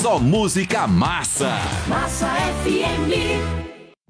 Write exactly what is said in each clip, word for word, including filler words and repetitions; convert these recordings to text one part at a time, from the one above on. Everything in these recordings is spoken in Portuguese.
só música massa. Massa F M.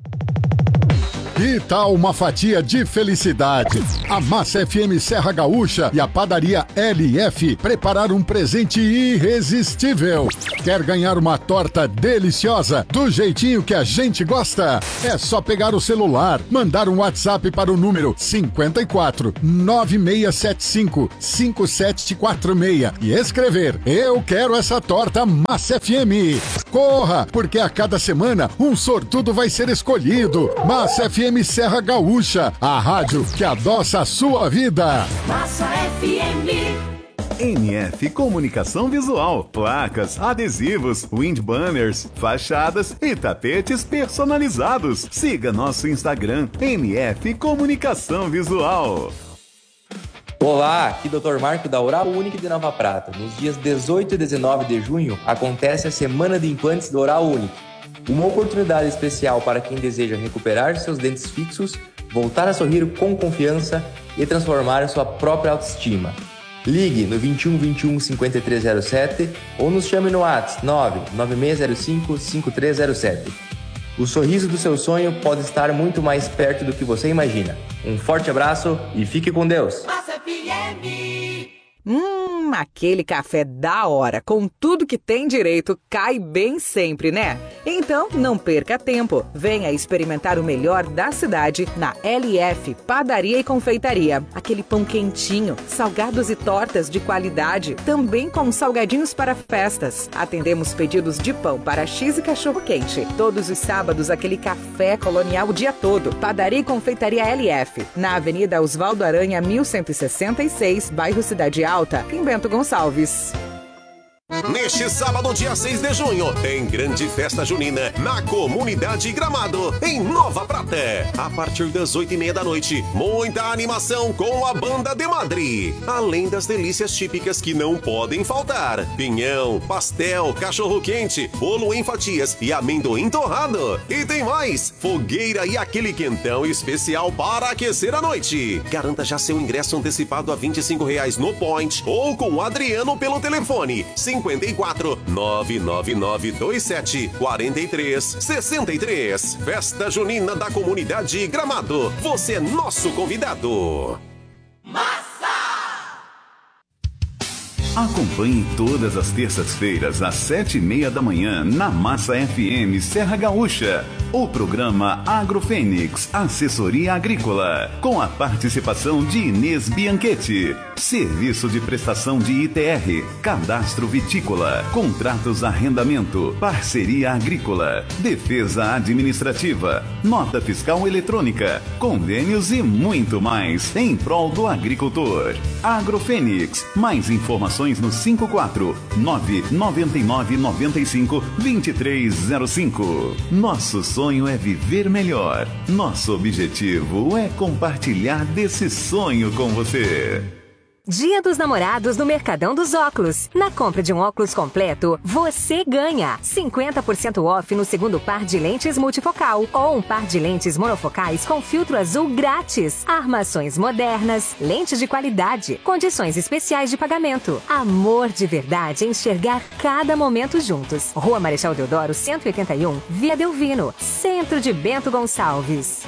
Que tal uma fatia de felicidade? A Massa F M Serra Gaúcha e a padaria L F prepararam um presente irresistível. Quer ganhar uma torta deliciosa do jeitinho que a gente gosta? É só pegar o celular, mandar um WhatsApp para o número cinco quatro nove seis sete cinco cinco sete quatro seis e escrever: eu quero essa torta Massa F M. Corra, porque a cada semana um sortudo vai ser escolhido. Massa F M Serra Gaúcha, a rádio que adoça a sua vida. Massa F M. N F Comunicação Visual, placas, adesivos, wind banners, fachadas e tapetes personalizados. Siga nosso Instagram, N F Comunicação Visual. Olá, aqui doutor Marco da Oral Unique de Nova Prata. Nos dias dezoito e dezenove de junho acontece a Semana de Implantes do Oral Unique. Uma oportunidade especial para quem deseja recuperar seus dentes fixos, voltar a sorrir com confiança e transformar sua própria autoestima. Ligue no vinte e um, vinte e um, cinquenta e três zero sete ou nos chame no WhatsApp nove nove seis zero cinco, cinco três zero sete. O sorriso do seu sonho pode estar muito mais perto do que você imagina. Um forte abraço e fique com Deus. Massa F M. Hum, aquele café da hora, com tudo que tem direito, cai bem sempre, né? Então, não perca tempo. Venha experimentar o melhor da cidade na L F Padaria e Confeitaria. Aquele pão quentinho, salgados e tortas de qualidade, também com salgadinhos para festas. Atendemos pedidos de pão para X e cachorro-quente. Todos os sábados, aquele café colonial o dia todo. Padaria e Confeitaria L F, na Avenida Osvaldo Aranha, mil cento e sessenta e seis, bairro Cidade Alta, em Bento Gonçalves. Neste sábado, dia seis de junho, tem grande festa junina na Comunidade Gramado, em Nova Prata. A partir das oito e meia da noite, muita animação com a Banda de Madre. Além das delícias típicas que não podem faltar: pinhão, pastel, cachorro-quente, bolo em fatias e amendoim torrado. E tem mais: fogueira e aquele quentão especial para aquecer a noite. Garanta já seu ingresso antecipado a vinte e cinco reais no Point ou com o Adriano pelo telefone cinco quatro nove nove nove dois sete quatro três seis três. Festa Junina da Comunidade Gramado. Você é nosso convidado. Acompanhe todas as terças-feiras às sete e meia da manhã na Massa F M Serra Gaúcha, o programa Agrofênix, assessoria agrícola, com a participação de Inês Bianchetti. Serviço de prestação de I T R, cadastro vitícola, contratos arrendamento, parceria agrícola, defesa administrativa, nota fiscal eletrônica, convênios e muito mais em prol do agricultor. Agrofênix, mais informações no cinco quatro nove nove nove nove cinco dois três zero cinco. Nosso sonho é viver melhor. Nosso objetivo é compartilhar desse sonho com você. Dia dos Namorados no Mercadão dos Óculos. Na compra de um óculos completo, você ganha cinquenta por cento off no segundo par de lentes multifocal ou um par de lentes monofocais com filtro azul grátis. Armações modernas, lentes de qualidade, condições especiais de pagamento. Amor de verdade, enxergar cada momento juntos. Rua Marechal Deodoro, cento e oitenta e um, Via Delvino, centro de Bento Gonçalves.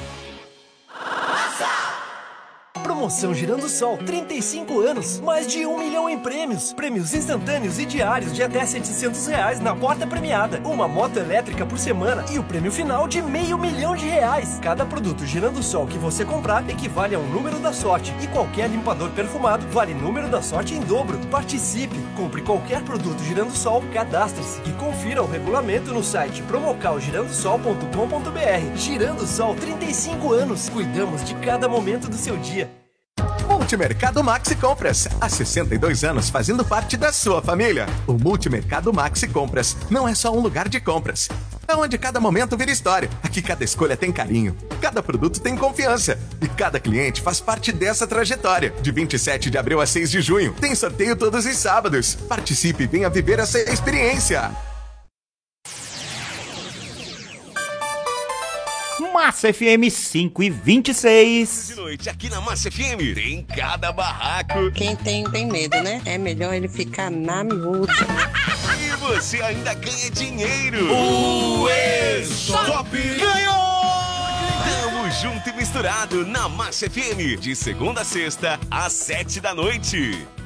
Promoção Girando Sol, trinta e cinco anos, mais de um milhão em prêmios. Prêmios instantâneos e diários de até setecentos reais na porta premiada. Uma moto elétrica por semana e o prêmio final de meio milhão de reais. Cada produto Girando Sol que você comprar equivale a um número da sorte. E qualquer limpador perfumado vale número da sorte em dobro. Participe, compre qualquer produto Girando Sol, cadastre-se e confira o regulamento no site promocal girando sol ponto com ponto b r. Girando Sol, trinta e cinco anos. Cuidamos de cada momento do seu dia. Multimercado Maxi Compras, há sessenta e dois anos fazendo parte da sua família. O Multimercado Maxi Compras não é só um lugar de compras. É onde cada momento vira história. Aqui cada escolha tem carinho, cada produto tem confiança e cada cliente faz parte dessa trajetória. De vinte e sete de abril a seis de junho, tem sorteio todos os sábados. Participe e venha viver essa experiência. Massa F M cinco e vinte e seis. De noite aqui na Massa F M tem cada barraco. Quem tem tem medo, né? É melhor ele ficar na miúda. E você ainda ganha dinheiro. O E-Shop ganhou! Tamo junto e misturado na Massa F M, de segunda a sexta, às sete da noite.